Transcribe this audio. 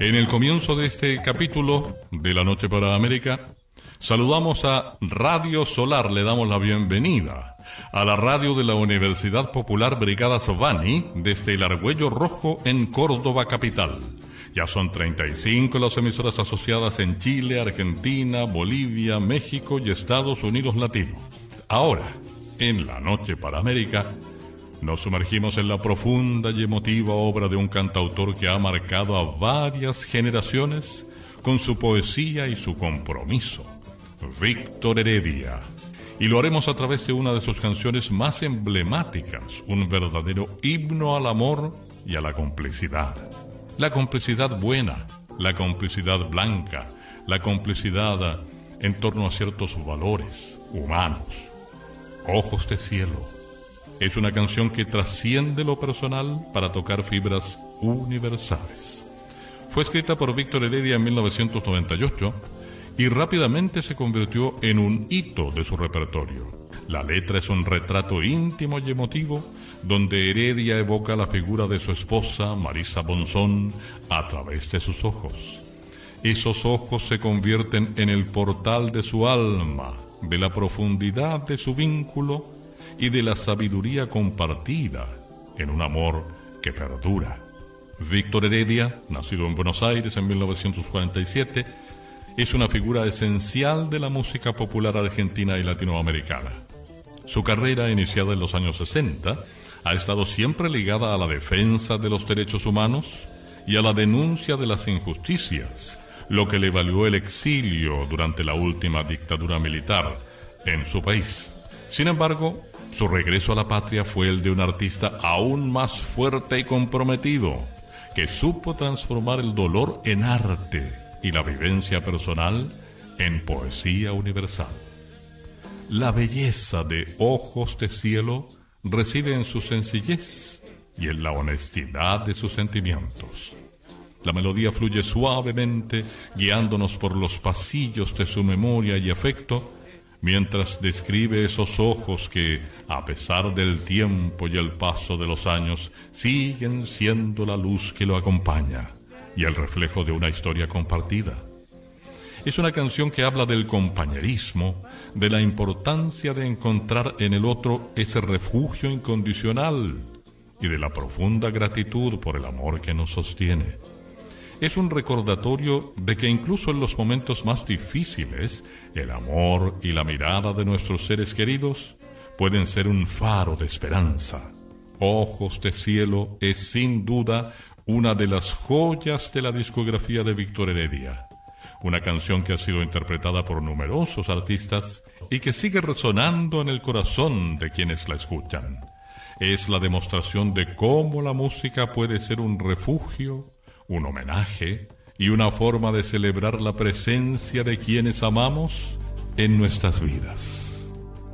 En el comienzo de este capítulo de La Noche para América, saludamos a Radio Solar, le damos la bienvenida a la radio de la Universidad Popular Brigadas Bani desde el Argüello Rojo en Córdoba capital. Ya son 35 las emisoras asociadas en Chile, Argentina, Bolivia, México y Estados Unidos Latino. Ahora, en La Noche para América, nos sumergimos en la profunda y emotiva obra de un cantautor que ha marcado a varias generaciones con su poesía y su compromiso, Víctor Heredia. Y lo haremos a través de una de sus canciones más emblemáticas, un verdadero himno al amor y a la complicidad. La complicidad buena, la complicidad blanca, la complicidad en torno a ciertos valores humanos. Ojos de cielo. Es una canción que trasciende lo personal para tocar fibras universales. Fue escrita por Víctor Heredia en 1998 y rápidamente se convirtió en un hito de su repertorio. La letra es un retrato íntimo y emotivo donde Heredia evoca la figura de su esposa, Marisa Bonzón, a través de sus ojos. Esos ojos se convierten en el portal de su alma, de la profundidad de su vínculo y de la sabiduría compartida en un amor que perdura. Víctor Heredia, nacido en Buenos Aires en 1947, es una figura esencial de la música popular argentina y latinoamericana. Su carrera, iniciada en los años 60, ha estado siempre ligada a la defensa de los derechos humanos y a la denuncia de las injusticias, lo que le valió el exilio durante la última dictadura militar en su país. Sin embargo, su regreso a la patria fue el de un artista aún más fuerte y comprometido, que supo transformar el dolor en arte y la vivencia personal en poesía universal. La belleza de Ojos de Cielo reside en su sencillez y en la honestidad de sus sentimientos. La melodía fluye suavemente, guiándonos por los pasillos de su memoria y afecto, mientras describe esos ojos que, a pesar del tiempo y el paso de los años, siguen siendo la luz que lo acompaña y el reflejo de una historia compartida. Es una canción que habla del compañerismo, de la importancia de encontrar en el otro ese refugio incondicional y de la profunda gratitud por el amor que nos sostiene. Es un recordatorio de que incluso en los momentos más difíciles, el amor y la mirada de nuestros seres queridos pueden ser un faro de esperanza. Ojos de Cielo es sin duda una de las joyas de la discografía de Víctor Heredia. Una canción que ha sido interpretada por numerosos artistas y que sigue resonando en el corazón de quienes la escuchan. Es la demostración de cómo la música puede ser un refugio, un homenaje y una forma de celebrar la presencia de quienes amamos en nuestras vidas.